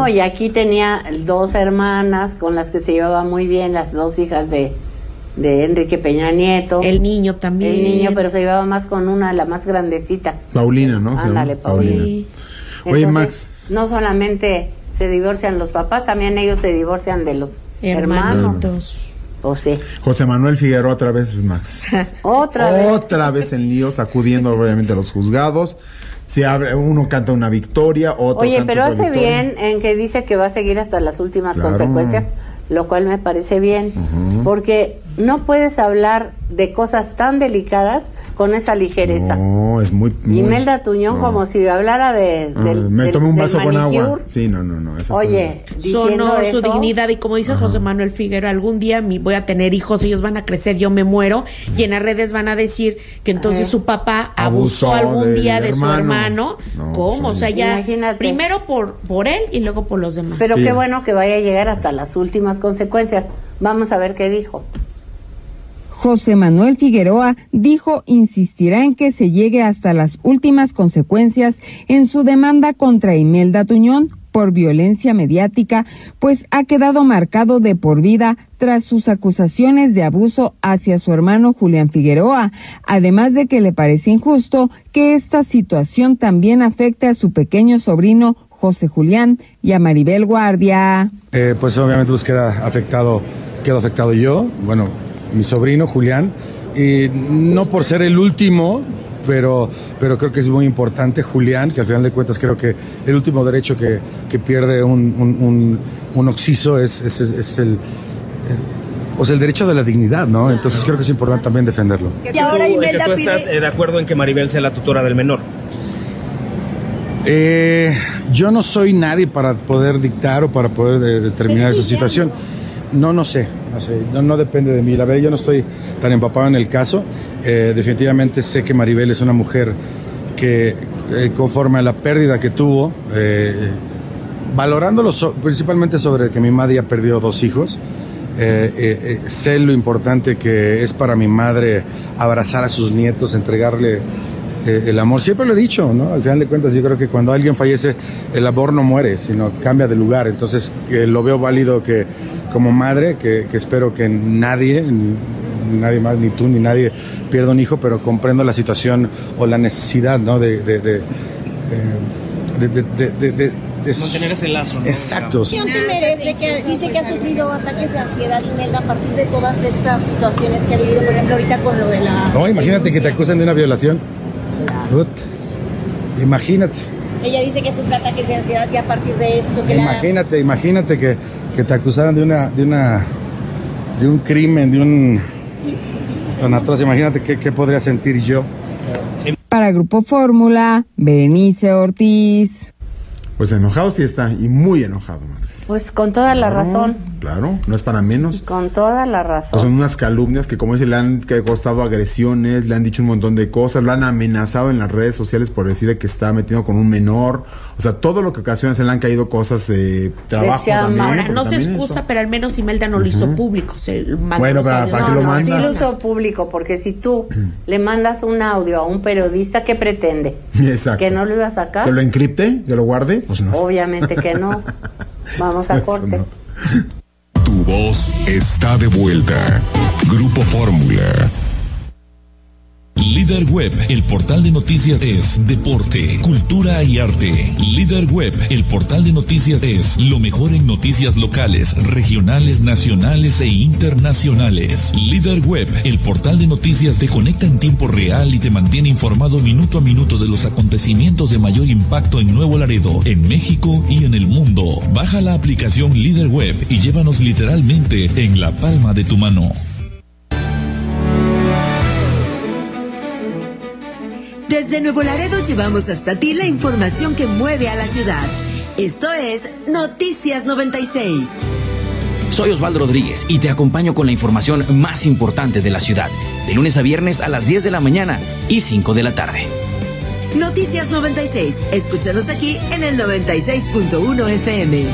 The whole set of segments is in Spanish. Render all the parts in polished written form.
No, y aquí tenía 2 hermanas con las que se llevaba muy bien, las 2 hijas de Enrique Peña Nieto. El niño también. El niño, pero se llevaba más con una, la más grandecita. Paulina, ¿no? Ándale, Paulina. Sí. Oye, Entonces, Max. no solamente se divorcian los papás, también ellos se divorcian de los hermanos. Hermanitos. Pues sí. José Manuel Figueroa otra vez es Max. Otra vez en líos, acudiendo obviamente a los juzgados. Se abre, uno canta una victoria, otro Oye, canta pero otra hace victoria. bien en que dice que va a seguir hasta las últimas Claro. consecuencias, lo cual me parece bien, porque no puedes hablar de cosas tan delicadas con esa ligereza. No, es muy... Imelda Tuñón, no. como si hablara me tomé un vaso con agua. manicure. Sí, no. esas Oye, cosas. diciendo Sonó su eso, dignidad, y como dice José Manuel Figueroa, algún día voy a tener hijos, ellos van a crecer, yo me muero, y en las redes van a decir que entonces su papá abusó algún del día de su hermano. No, ¿Cómo? sí. O sea, ya Imagínate. primero por él y luego por los demás. Pero Sí. qué bueno que vaya a llegar hasta las últimas consecuencias. Vamos a ver qué dijo. José Manuel Figueroa dijo insistirá en que se llegue hasta las últimas consecuencias en su demanda contra Imelda Tuñón por violencia mediática, pues ha quedado marcado de por vida tras sus acusaciones de abuso hacia su hermano Julián Figueroa, además de que le parece injusto que esta situación también afecte a su pequeño sobrino José Julián y a Maribel Guardia. Pues obviamente quedo afectado yo, bueno, mi sobrino Julián, y no por ser el último, pero creo que es muy importante Julián, que al final de cuentas creo que el último derecho que pierde un occiso es el derecho de la dignidad, ¿no? Entonces creo que es importante también defenderlo. Y ahora Imelda pide... ¿Estás de acuerdo en que Maribel sea la tutora del menor? Yo no soy nadie para poder dictar o para poder determinar esa situación. No sé, no depende de mí. La verdad, yo no estoy tan empapado en el caso. Definitivamente sé que Maribel es una mujer que, conforme a la pérdida que tuvo, valorándolo principalmente sobre que mi madre ya perdió 2 hijos, sé lo importante que es para mi madre abrazar a sus nietos, entregarle el amor. Siempre lo he dicho, ¿no? Al final de cuentas, yo creo que cuando alguien fallece, el amor no muere, sino cambia de lugar. Entonces, lo veo válido que, como madre, que espero que nadie más, ni tú ni nadie, pierda un hijo, pero comprendo la situación o la necesidad, ¿no? de mantener ese lazo, ¿no? Exacto. ¿Qué merece que dice que ha sufrido ataques de ansiedad, Imelda, a partir de todas estas situaciones que ha vivido, por ejemplo, ahorita con lo de la... No, imagínate que te acusan de una violación. Imagínate. Ella dice que sufre ataques de ansiedad y a partir de esto que Imagínate que te acusaran de un crimen, tan atroz. Imagínate qué podría sentir yo. Para Grupo Fórmula, Berenice Ortiz. Pues enojado sí está, y muy enojado, Max. Pues con toda la razón. Claro, no es para menos. Con toda la razón. Pues son unas calumnias que, como dice, le han costado agresiones, le han dicho un montón de cosas, lo han amenazado en las redes sociales por decirle que está metido con un menor. O sea, todo lo que ocasiona se le han caído cosas de trabajo también. Ahora, no se excusa, eso. pero al menos Imelda no lo hizo público. Bueno, ¿para qué lo mandas? Sí lo hizo público, porque si tú le mandas un audio a un periodista, ¿qué pretende? Exacto. ¿Que no lo iba a sacar? ¿Que lo encripte? ¿Que lo guarde? Pues no. Obviamente que no. Vamos a Eso corte. no. Tu voz está de vuelta. Grupo Fórmula. Líder Web, el portal de noticias es deporte, cultura y arte. Líder Web, el portal de noticias es lo mejor en noticias locales, regionales, nacionales e internacionales. Líder Web, el portal de noticias te conecta en tiempo real y te mantiene informado minuto a minuto de los acontecimientos de mayor impacto en Nuevo Laredo, en México y en el mundo. Baja la aplicación Líder Web y llévanos literalmente en la palma de tu mano. Desde Nuevo Laredo llevamos hasta ti la información que mueve a la ciudad. Esto es Noticias 96. Soy Osvaldo Rodríguez y te acompaño con la información más importante de la ciudad, de lunes a viernes a las 10 de la mañana y 5 de la tarde. Noticias 96. Escúchanos aquí en el 96.1 FM.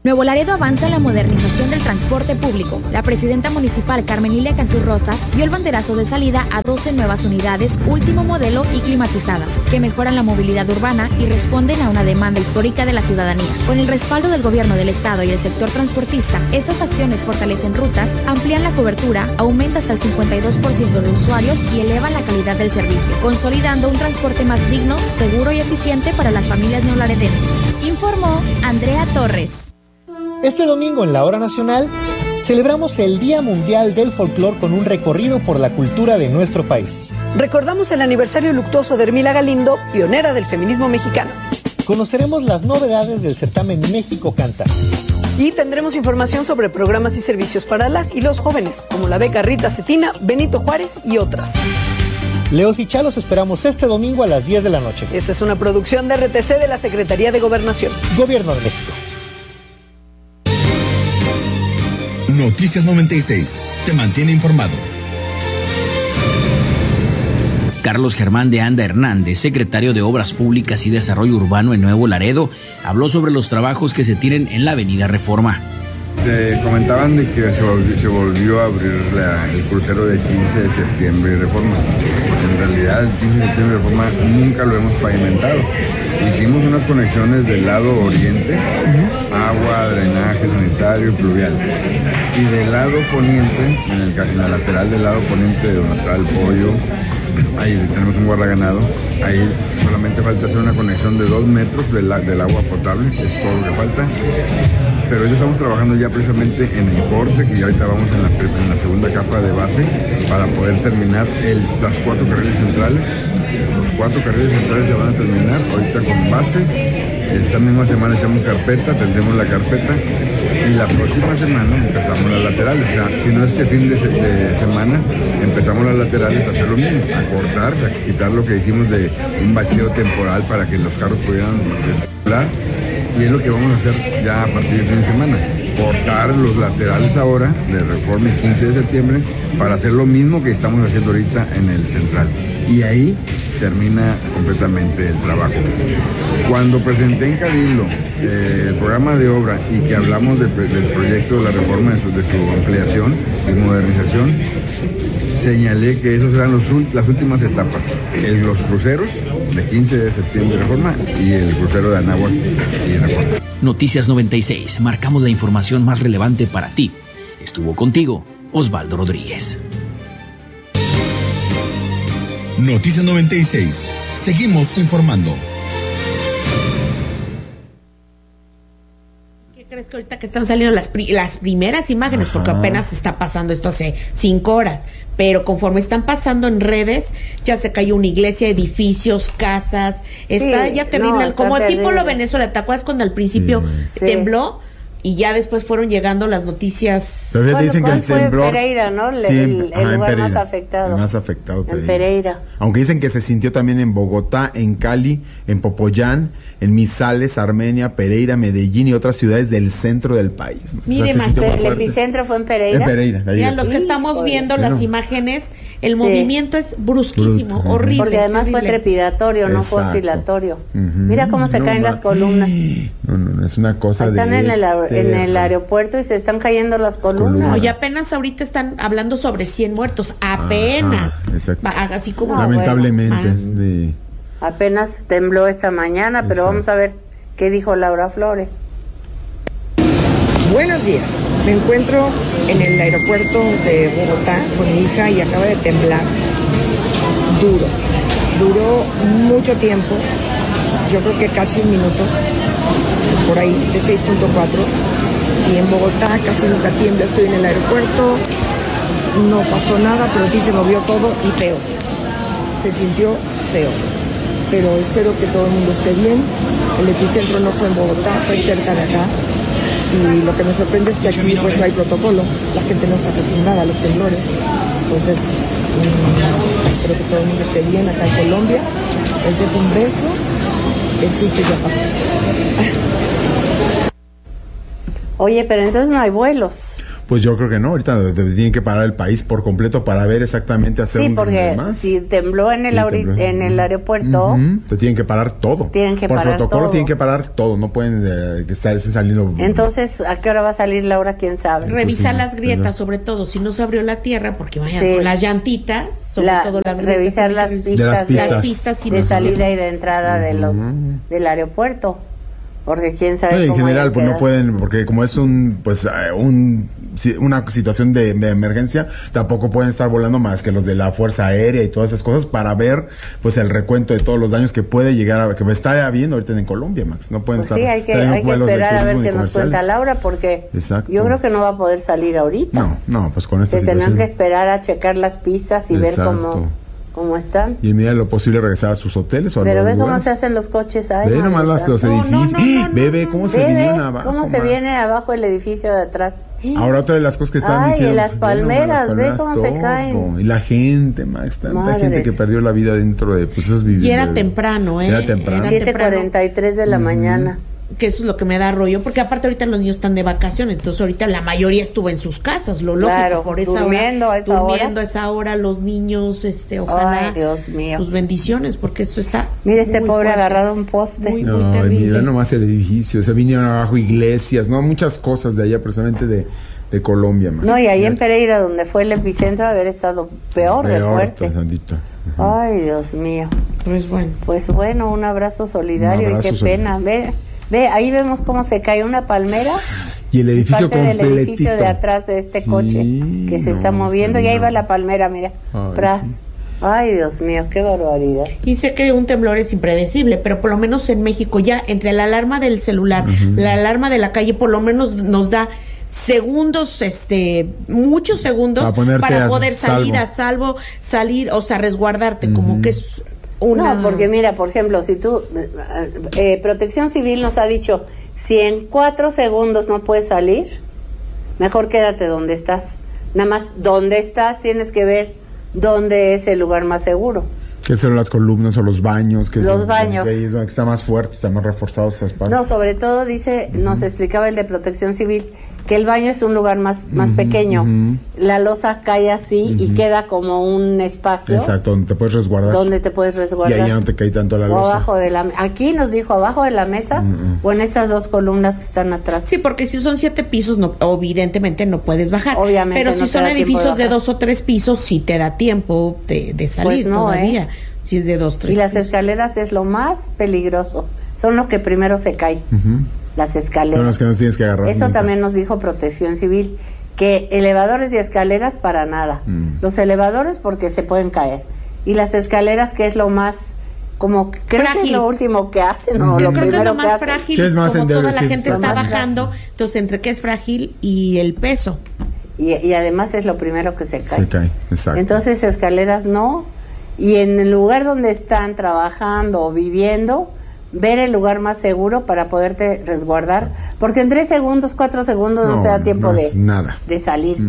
Nuevo Laredo avanza en la modernización del transporte público. La presidenta municipal Carmen Lilia Cantú Rosas dio el banderazo de salida a 12 nuevas unidades último modelo y climatizadas, que mejoran la movilidad urbana y responden a una demanda histórica de la ciudadanía. Con el respaldo del gobierno del estado y el sector transportista, estas acciones fortalecen rutas, amplían la cobertura, aumentan hasta el 52% de usuarios y elevan la calidad del servicio, consolidando un transporte más digno, seguro y eficiente para las familias neolaredenses. Informó Andrea Torres. Este domingo en la Hora Nacional celebramos el Día Mundial del Folclor con un recorrido por la cultura de nuestro país. Recordamos el aniversario luctuoso de Hermila Galindo, pionera del feminismo mexicano. Conoceremos las novedades del certamen México Canta. Y tendremos información sobre programas y servicios para las y los jóvenes, como la beca Rita Cetina, Benito Juárez y otras. Leos y Chalos esperamos este domingo a las 10 de la noche. Esta es una producción de RTC de la Secretaría de Gobernación. Gobierno de México. Noticias 96, te mantiene informado. Carlos Germán de Anda Hernández, secretario de Obras Públicas y Desarrollo Urbano en Nuevo Laredo, habló sobre los trabajos que se tienen en la Avenida Reforma. Comentaban de que se volvió a abrir el crucero de 15 de septiembre y Reforma. En realidad el 15 de septiembre y Reforma nunca lo hemos pavimentado. Hicimos unas conexiones del lado oriente, agua, drenaje sanitario y pluvial. Y del lado poniente, en la lateral del lado poniente de donde está el pollo, ahí tenemos un guardaganado, ahí solamente falta hacer una conexión de 2 metros del agua potable, es todo lo que falta. Pero ya estamos trabajando ya precisamente en el corte, que ya ahorita vamos en la segunda capa de base, para poder terminar las 4 carriles centrales. Los 4 carriles centrales se van a terminar ahorita con base. Esta misma semana echamos carpeta, tendremos la carpeta y la próxima semana empezamos las laterales. O sea, si no es que fin de semana empezamos las laterales a hacer lo mismo, a cortar, a quitar lo que hicimos de un bacheo temporal para que los carros pudieran circular. Y es lo que vamos a hacer ya a partir del fin de semana. Cortar los laterales ahora de Reforma el 15 de septiembre para hacer lo mismo que estamos haciendo ahorita en el central. Y ahí termina completamente el trabajo. Cuando presenté en Cabildo el programa de obra y que hablamos del proyecto de la reforma, de su ampliación y modernización, señalé que esos eran las últimas etapas. Los cruceros de 15 de septiembre Reforma y el crucero de Anáhuac y Reforma. Noticias 96, marcamos la información más relevante para ti. Estuvo contigo Osvaldo Rodríguez. Noticias 96, seguimos informando. ¿Qué crees que ahorita que están saliendo las primeras imágenes? Porque apenas está pasando esto hace 5 horas, pero conforme están pasando en redes, ya se cayó una iglesia, edificios, casas, está ya terrible, está como terrible. tipo lo Venezuela. ¿Te acuerdas cuando al principio tembló? Y ya después fueron llegando las noticias. Pero dicen que el temblor. Pereira, ¿no? El lugar más afectado. El más afectado, en Pereira. Aunque dicen que se sintió también en Bogotá, en Cali, en Popoyán, en Misales, Armenia, Pereira, Medellín y otras ciudades del centro del país. Mire, el epicentro fue en Pereira. En Pereira. Mira, los que estamos viendo las imágenes, el movimiento es brusquísimo, horrible. Porque además fue trepidatorio, no fue oscilatorio. Mira cómo se caen las columnas. No, es una cosa están en el aeropuerto y se están cayendo las columnas. Y apenas ahorita están hablando sobre 100 muertos, apenas. Así como lamentablemente. Apenas tembló esta mañana, pero vamos a ver qué dijo Laura Flores. Buenos días. Me encuentro en el aeropuerto de Bogotá con mi hija y acaba de temblar. Duró mucho tiempo, yo creo que casi un minuto, por ahí, de 6.4. Y en Bogotá casi nunca tiembla, estoy en el aeropuerto, no pasó nada, pero sí se movió todo y feo. Se sintió feo. Pero espero que todo el mundo esté bien. El epicentro no fue en Bogotá, fue cerca de acá. Y lo que me sorprende es que aquí pues no hay protocolo. La gente no está acostumbrada a los temblores. Entonces, espero que todo el mundo esté bien acá en Colombia. Les dejo un beso. El susto ya pasó. Oye, pero entonces no hay vuelos. Pues yo creo que no, ahorita tienen que parar el país por completo para ver exactamente hacer un porque si tembló en el aeropuerto, te tienen que parar todo. Por protocolo tienen que parar todo, no pueden estarse saliendo. Entonces, ¿a qué hora va a salir Laura? ¿Quién sabe? Revisar las grietas, sobre todo, si no se abrió la tierra, porque vayan con las llantitas, sobre todo las grietas. Revisar las pistas de salida y de entrada del aeropuerto. Porque quién sabe en general pues no pueden, porque como es una situación de emergencia, tampoco pueden estar volando más que los de la Fuerza Aérea y todas esas cosas para ver pues el recuento de todos los daños que puede llegar que me está habiendo ahorita en Colombia, Max. No pueden estar. Sí, hay que esperar a ver qué nos cuenta Laura, porque yo creo que no va a poder salir ahorita. No, pues con esta situación. Tendrán que esperar a checar las pistas y ver cómo están. Y en medida de lo posible regresar a sus hoteles o a Pero los ve lugares. cómo se hacen los coches ahí. Ve nomás los edificios. Ve cómo se vienen abajo. Cómo se viene abajo el edificio de atrás. Ahora otra de las cosas que estaban diciendo. Y las palmeras, ve cómo se caen. Y la gente, Max, tanta gente que perdió la vida dentro de esas viviendas. Y era temprano, Era temprano. 7:43 de la mañana. Que eso es lo que me da rollo, porque aparte ahorita los niños están de vacaciones, entonces ahorita la mayoría estuvo en sus casas, lo lógico, claro, por esa durmiendo hora, a esa hora, los niños, ojalá, Dios mío, tus bendiciones, porque eso está. Mira este pobre fuerte, agarrado a un poste. Muy terrible. Mira nomás el edificio, vinieron abajo iglesias, muchas cosas de allá, precisamente de Colombia, Max. No, y ahí en Pereira, donde fue el epicentro, haber estado peor de fuerte. Ay, Dios mío. Pues bueno, un abrazo solidario y qué pena. Ve, ahí vemos cómo se cae una palmera y el edificio completito. Del edificio de atrás de este coche que se está moviendo y ahí va la palmera, mira. Ay, Dios mío, qué barbaridad. Y sé que un temblor es impredecible, pero por lo menos en México ya entre la alarma del celular, la alarma de la calle, por lo menos nos da segundos, muchos segundos para poder salir a salvo, o sea, resguardarte, como que es una... No, porque mira, por ejemplo, si tú, Protección Civil nos ha dicho, si en 4 segundos no puedes salir, mejor quédate donde estás. Nada más, donde estás tienes que ver dónde es el lugar más seguro. ¿Qué son las columnas o los baños? Los baños. Que está más fuerte, está más reforzado esas partes. No, sobre todo nos explicaba el de Protección Civil, que el baño es un lugar más pequeño. La losa cae así y queda como un espacio. Exacto, donde te puedes resguardar. Y ahí ya no te cae tanto la losa. Abajo aquí nos dijo, abajo de la mesa o en estas 2 columnas que están atrás. Sí, porque si son 7 pisos, evidentemente no puedes bajar. Obviamente. Pero si son edificios de 2 o 3 pisos, sí te da tiempo de salir todavía. Si es de 2, 3 Y las escaleras es lo más peligroso. Son lo que primero se cae. Las escaleras. Son las que no tienes que agarrar. Eso también nos dijo Protección Civil, que elevadores y escaleras para nada. Los elevadores porque se pueden caer. Y las escaleras, que es lo más, como creo que es lo último que hacen, o lo creo primero que es lo más que frágil, es más como toda la gente sí, está bajando, entonces entre que es frágil y el peso. Y además es lo primero que se cae. Se cae, exacto. Entonces escaleras no, y en el lugar donde están trabajando o viviendo, ver el lugar más seguro para poderte resguardar, porque en 3 segundos, 4 segundos no te da tiempo de salir.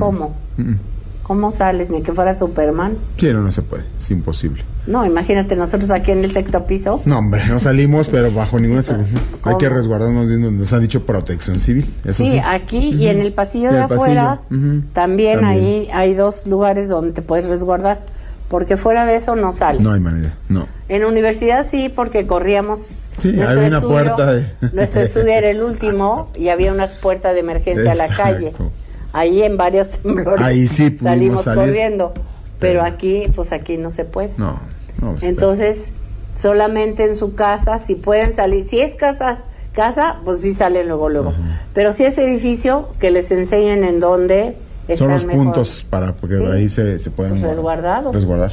¿Cómo sales? Ni que fuera Superman. Sí, no se puede, es imposible. No, imagínate nosotros aquí en el 6º piso. No, hombre, no salimos, pero bajo ninguna circunstancia. Hay que resguardarnos, nos han dicho Protección Civil. Eso sí, aquí y en el pasillo de afuera también ahí hay 2 lugares donde te puedes resguardar, porque fuera de eso no sales. No hay manera, no. En universidad sí, porque corríamos. Sí, había una puerta Nuestro estudio era el último y había una puerta de emergencia a la calle. Ahí en varios temblores ahí sí salimos corriendo, pero aquí no se puede. No, entonces solamente en su casa, si pueden salir, si es casa, pues sí salen luego. Pero si es edificio, que les enseñen en dónde son los mejor puntos porque ahí se pueden resguardar.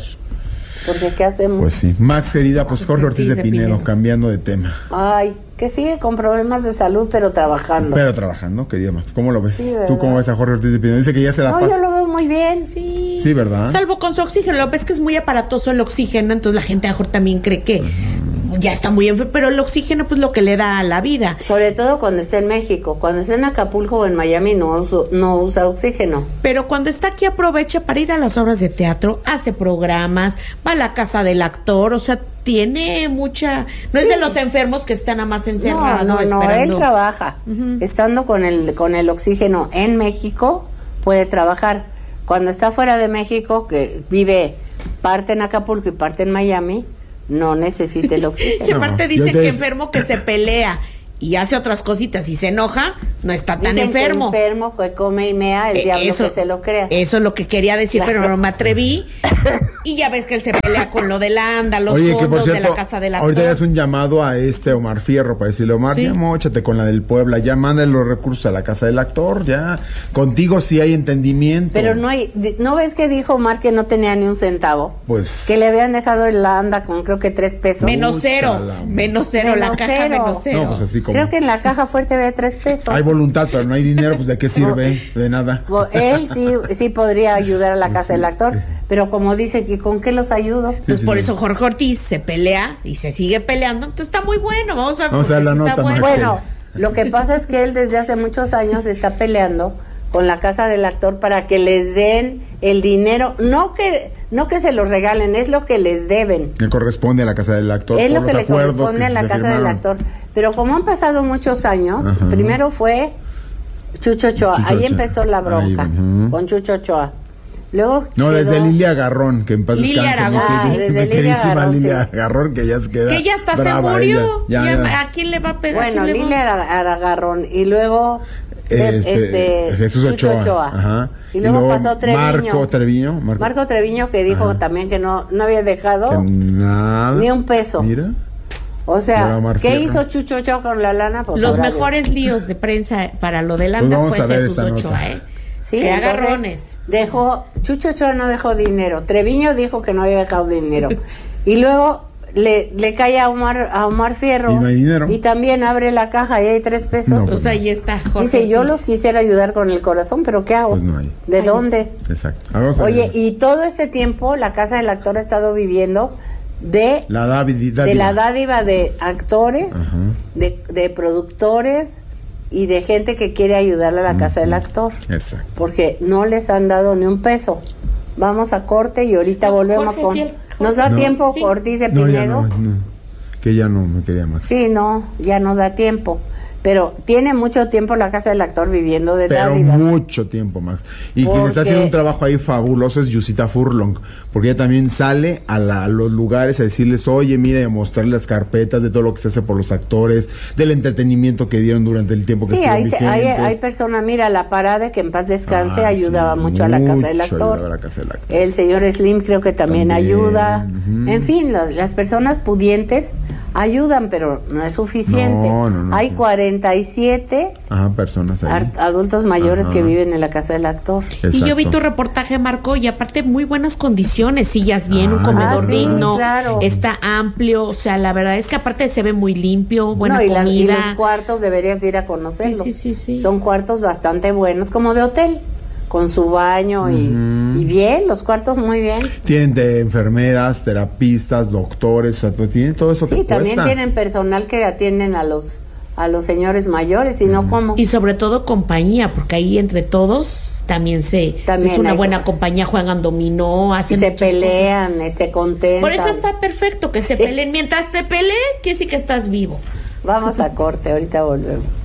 Porque ¿qué hacemos? Pues sí. Max, querida, pues Jorge Ortiz de Pinedo, cambiando de tema. Ay, que sigue con problemas de salud, pero trabajando. Querida Max. ¿Cómo lo ves? Sí, ¿tú cómo ves a Jorge Ortiz de Pinedo? Dice que ya se la pasa. No, yo lo veo muy bien. Sí, ¿verdad? Salvo con su oxígeno. Lo ves que es muy aparatoso el oxígeno, entonces la gente a lo mejor también cree que ya está muy enfermo, pero el oxígeno pues lo que le da a la vida. Sobre todo cuando está en México. Cuando está en Acapulco o en Miami no usa oxígeno. Pero cuando está aquí aprovecha para ir a las obras de teatro, hace programas, va a la casa del actor, o sea, tiene mucha... No es de los enfermos que están nada más encerrados, esperando. No, él trabaja. Estando con el oxígeno en México, puede trabajar. Cuando está fuera de México, que vive parte en Acapulco y parte en Miami, no necesita el oxígeno. Y aparte dicen que enfermo que se pelea y hace otras cositas y se enoja, no está tan enfermo. Que enfermo que come y mea, el diablo que se lo crea. Eso es lo que quería decir, pero no me atreví. Y ya ves que él se pelea con lo de la ANDA, los fondos de la casa del actor. Ahorita ya es un llamado a Omar Fierro para decirle, Omar, ya móchate con la del Puebla, ya mándale los recursos a la casa del actor, ya contigo sí hay entendimiento. Pero ¿no ves que dijo Omar que no tenía ni un centavo? Pues... Que le habían dejado en la ANDA con creo que 3 pesos. Menos cero, la caja menos cero. No, pues así como... Creo que en la caja fuerte había 3 pesos. Hay voluntad, pero no hay dinero, pues ¿de qué sirve? De nada. Él sí podría ayudar a la casa del actor, pero como dice que ¿con qué los ayudo? Pues por eso Jorge Ortiz se pelea y se sigue peleando, entonces está muy bueno, vamos a ver la nota. Bueno, lo que pasa es que él desde hace muchos años está peleando con la casa del actor para que les den el dinero, no que se los regalen, es lo que les deben. Le corresponde a la casa del actor. Es lo que le corresponde a la casa del actor. Pero como han pasado muchos años, primero fue Chucho Ochoa, ahí empezó la bronca con Chucho Ochoa. Luego desde Lilia Garrón, que en paz descanse. Desde Lilia Lilia Garrón, que ya se queda. Que ya hasta se murió. ¿A quién le va a pedir? Bueno, Lilia Garrón y luego Jesús Ochoa. Y luego pasó Treviño. Marco Treviño, que dijo también que no había dejado ni un peso. Mira. O sea, ¿qué hizo Chucho Ochoa con la lana? Pues los mejores líos de prensa para lo del ANDA fue Jesús Ochoa, Sí, que agarrones. Chucho Ochoa no dejó dinero. Treviño dijo que no había dejado dinero. Y luego le cae a Omar Fierro. Y no hay dinero. Y también abre la caja y hay 3 pesos. No, pues ahí está, Jorge. Dice, yo los quisiera ayudar con el corazón, pero ¿qué hago? Pues no hay. ¿De dónde? Exacto. Oye, y todo este tiempo la casa del actor ha estado viviendo de la dádiva de actores, de productores y de gente que quiere ayudarle a la casa del actor. Exacto. Porque no les han dado ni un peso. Vamos a corte y ahorita volvemos con... ¿Nos da tiempo, Ortiz de Pinedo? Que ya no me quería más. Sí, ya no da tiempo. Pero tiene mucho tiempo la casa del actor viviendo de dádivas. Mucho tiempo, Max. Y quien está haciendo un trabajo ahí fabuloso es Yusita Furlong, porque ella también sale a los lugares a decirles, oye, mira, y a mostrar las carpetas de todo lo que se hace por los actores, del entretenimiento que dieron durante el tiempo que estuvieron vigentes. Hay personas, mira, La Parade, que en paz descanse, ayudaba mucho a la casa del actor. El señor Slim creo que también ayuda. En fin, las personas pudientes ayudan, pero no es suficiente. No, hay 47 personas ahí. Adultos mayores que viven en la casa del actor. Exacto. Y yo vi tu reportaje, Marco, y aparte muy buenas condiciones, sillas bien, un comedor digno, está amplio, o sea, la verdad es que aparte se ve muy limpio, buena comida. Y los cuartos deberías ir a conocerlos. Sí. Son cuartos bastante buenos, como de hotel, con su baño y bien, los cuartos muy bien. Tienen de enfermeras, terapistas, doctores, o sea, tienen todo eso que cuesta. Sí, también tienen personal que atienden a los señores mayores, y no como. Y sobre todo compañía, porque ahí entre todos también es una buena compañía, juegan dominó, hacen se pelean, se contentan. Por eso está perfecto que se peleen. Mientras te pelees, quiere decir que estás vivo. Vamos a corte, ahorita volvemos.